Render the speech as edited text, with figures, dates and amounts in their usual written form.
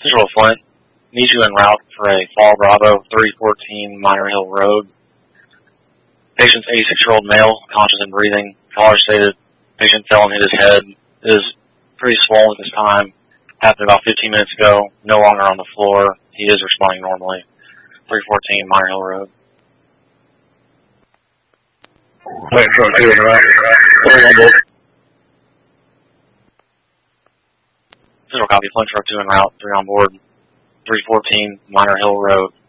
Central Flint, need you en route for a Fall Bravo 314 Minor Hill Road. Patient's 86-year-old male, conscious and breathing. Caller stated patient fell and hit his head. Is pretty swollen at this time. Happened about 15 minutes ago. No longer on the floor. He is responding normally. 314 Minor Hill Road. Wait for a 2 en route. Central copy, Flint Truck 2 en route, 3 on board. 314 Minor Hill Road.